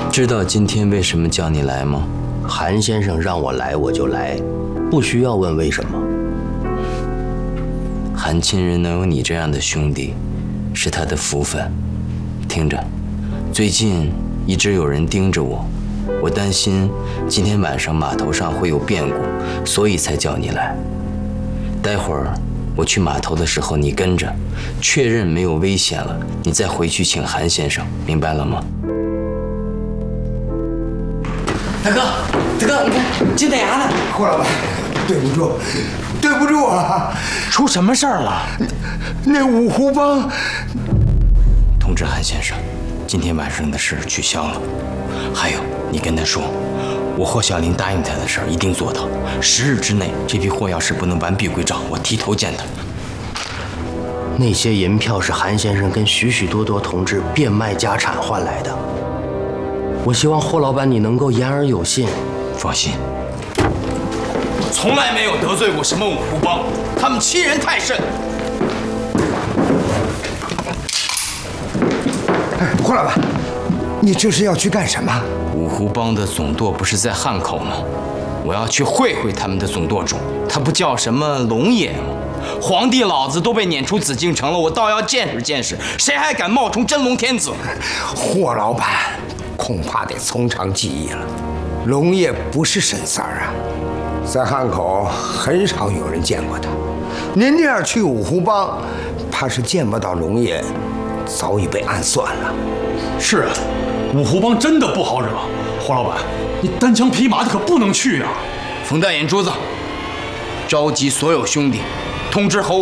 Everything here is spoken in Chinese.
知道今天为什么叫你来吗？ 韩先生让我来，我就来，不需要问为什么。 韩亲人能有你这样的兄弟，是他的福分。听着，最近一直有人盯着我，我担心今天晚上码头上会有变故，所以才叫你来。待会儿我去码头的时候，你跟着，确认没有危险了，你再回去请韩先生，明白了吗？ 大哥，你看金大牙呢？ 霍老板，对不住啊！ 出什么事儿了？ 那五湖帮通知韩先生，今天晚上的事取消了。还有，你跟他说，我霍小林答应他的事儿一定做到。10日之内，这批货要是不能完璧归赵，我剃头见他。 那些银票是韩先生跟许许多多同志变卖家产换来的。我希望霍老板你能够言而有信。 放心，我从来没有得罪过什么五湖帮，他们欺人太甚。 霍老板，你这是要去干什么？ 五湖帮的总舵不是在汉口吗？我要去会会他们的总舵主，他不叫什么龙爷吗？皇帝老子都被撵出紫禁城了，我倒要见识见识，谁还敢冒充真龙天子？ 霍老板，恐怕得从长计议了。龙爷不是神三儿啊，在汉口很少有人见过他。您这样去五湖帮，怕是见不到龙爷，早已被暗算了。 是啊，五湖帮真的不好惹。霍老板，你单枪匹马的可不能去啊！ 冯大眼珠子，召集所有兄弟，通知侯